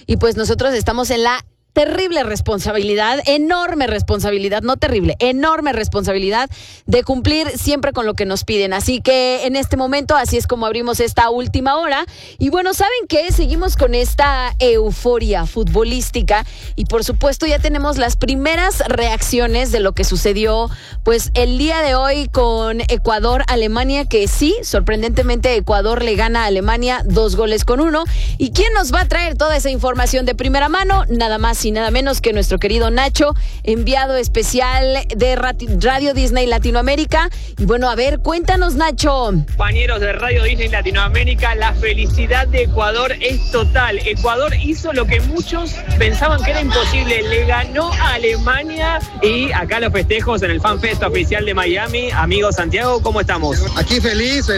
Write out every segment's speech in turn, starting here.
y pues nosotros estamos en la terrible responsabilidad, enorme responsabilidad, no terrible, enorme responsabilidad de cumplir siempre con lo que nos piden. Así que en este momento, así es como abrimos esta última hora. Y bueno, ¿saben qué? Seguimos con esta euforia futbolística y por supuesto ya tenemos las primeras reacciones de lo que sucedió pues el día de hoy con Ecuador-Alemania, que sí, sorprendentemente Ecuador le gana a Alemania 2-1. ¿Y quién nos va a traer toda esa información de primera mano? Nada más y nada menos que nuestro querido Nacho, enviado especial de Radio Disney Latinoamérica. Y bueno, a ver, cuéntanos, Nacho. Compañeros de Radio Disney Latinoamérica, la felicidad de Ecuador es total. Ecuador hizo lo que muchos pensaban que era imposible, le ganó a Alemania y acá los festejos en el Fan Fest oficial de Miami. Amigo Santiago, ¿cómo estamos? Aquí feliz.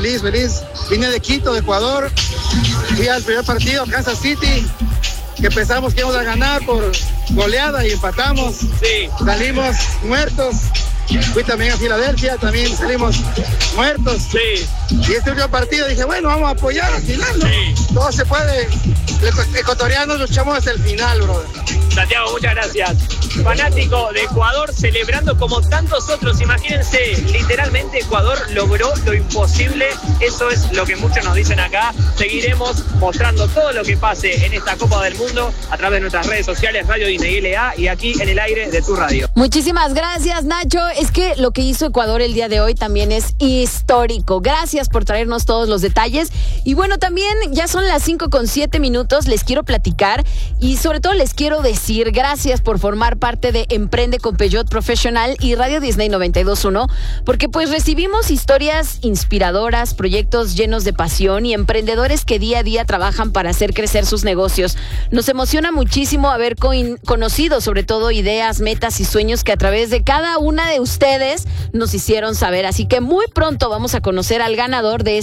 Vine de Quito, de Ecuador, fui al primer partido, Kansas City, que pensamos que íbamos a ganar por goleada y empatamos. Sí. Salimos muertos. Fui también a Filadelfia, también salimos muertos. Sí. Y este último partido dije, bueno, vamos a apoyar al final, ¿no? Sí. Todo se puede. Los ecuatorianos luchamos hasta el final, brother. Santiago, muchas gracias. Fanático de Ecuador celebrando como tantos otros. Imagínense, literalmente Ecuador logró lo imposible. Eso es lo que muchos nos dicen acá. Seguiremos mostrando todo lo que pase en esta Copa del Mundo a través de nuestras redes sociales, Radio Disney LA y aquí en el aire de tu radio. Muchísimas gracias, Nacho. Es que lo que hizo Ecuador el día de hoy también es histórico. Gracias por traernos todos los detalles. Y bueno, también ya son las 5:07. Les quiero platicar y sobre todo les quiero decir gracias por formar parte de Emprende con Peugeot Profesional y Radio Disney 92.1, porque pues recibimos historias inspiradoras, proyectos llenos de pasión y emprendedores que día a día trabajan para hacer crecer sus negocios. Nos emociona muchísimo haber conocido sobre todo ideas, metas y sueños que a través de cada una de ustedes nos hicieron saber. Así que muy pronto vamos a conocer al ganador de